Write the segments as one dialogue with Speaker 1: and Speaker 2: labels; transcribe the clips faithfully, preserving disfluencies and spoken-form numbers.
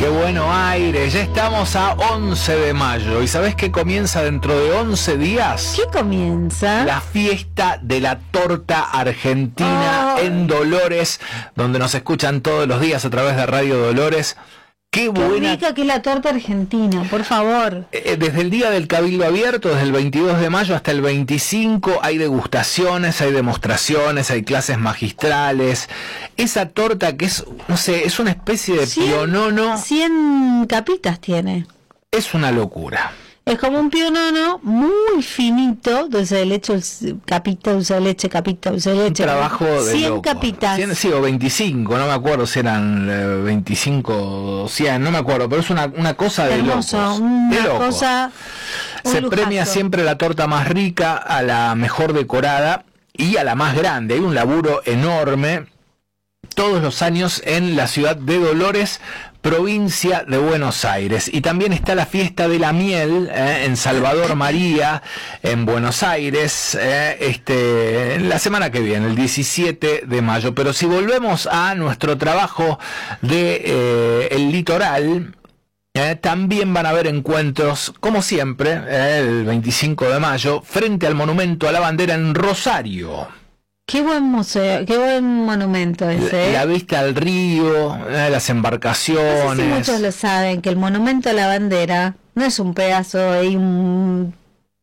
Speaker 1: Qué bueno aire, ya estamos a once de mayo y ¿sabés qué comienza dentro de once días?
Speaker 2: ¿Qué comienza?
Speaker 1: La fiesta de la torta argentina oh. en Dolores, donde nos escuchan todos los días a través de Radio Dolores. Qué buena.
Speaker 2: Qué rica que es la torta argentina, por favor.
Speaker 1: Eh, desde el día del Cabildo Abierto, desde el veintidós de mayo hasta el veinticinco, hay degustaciones, hay demostraciones, hay clases magistrales. Esa torta que es, no sé, es una especie de pionono.
Speaker 2: cien capitas tiene.
Speaker 1: Es una locura.
Speaker 2: Es como un pionono muy finito, dulce de leche, capita, dulce de leche, capita, dulce de leche.
Speaker 1: Un trabajo de
Speaker 2: cien
Speaker 1: loco.
Speaker 2: capitas.
Speaker 1: cien, sí, o veinticinco, no me acuerdo si eran eh, veinticinco o cien, no me acuerdo, pero es una, una cosa de
Speaker 2: Hermoso,
Speaker 1: locos.
Speaker 2: Una
Speaker 1: de locos.
Speaker 2: cosa, un
Speaker 1: Se
Speaker 2: lujazo.
Speaker 1: premia siempre la torta más rica, a la mejor decorada y a la más grande. Hay un laburo enorme todos los años en la ciudad de Dolores, provincia de Buenos Aires. Y también está la fiesta de la miel eh, en Salvador María, en Buenos Aires, eh, este, la semana que viene, el diecisiete de mayo. Pero si volvemos a nuestro trabajo de eh, el litoral, eh, también van a haber encuentros, como siempre, eh, el veinticinco de mayo, frente al Monumento a la Bandera en Rosario.
Speaker 2: Qué buen museo, qué buen monumento ese. ¿eh?
Speaker 1: La, la vista al río, eh, las embarcaciones.
Speaker 2: No sé si muchos lo saben, que el Monumento a la Bandera no es un pedazo y un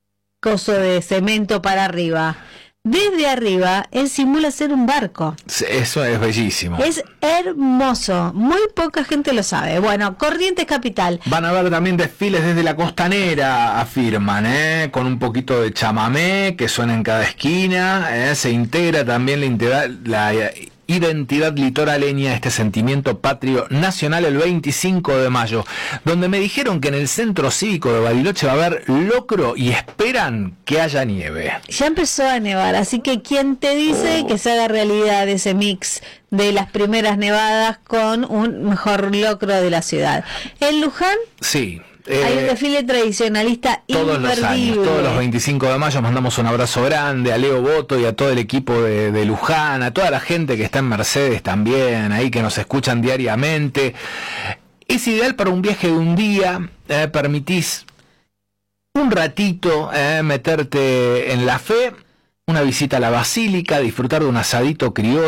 Speaker 2: coso de cemento para arriba. Desde arriba, él simula ser un barco.
Speaker 1: Eso es bellísimo.
Speaker 2: Es hermoso. Muy poca gente lo sabe. Bueno, Corrientes Capital.
Speaker 1: Van a haber también desfiles desde la costanera, afirman, ¿eh? Con un poquito de chamamé que suena en cada esquina. ¿eh? Se integra también la, integra la identidad litoraleña, este sentimiento patrio nacional el veinticinco de mayo, donde me dijeron que en el Centro Cívico de Bariloche va a haber locro y esperan que haya nieve.
Speaker 2: Ya empezó a nevar, así que ¿quién te dice que se haga realidad ese mix de las primeras nevadas con un mejor locro de la ciudad? ¿En Luján?
Speaker 1: Sí.
Speaker 2: Eh, Hay un desfile tradicionalista
Speaker 1: todos
Speaker 2: imperdible.
Speaker 1: los años, todos los veinticinco de mayo mandamos un abrazo grande a Leo Boto y a todo el equipo de, de Luján, a toda la gente que está en Mercedes también, ahí que nos escuchan diariamente. Es ideal para un viaje de un día, eh, permitís un ratito eh, meterte en la fe, una visita a la basílica, disfrutar de un asadito criollo.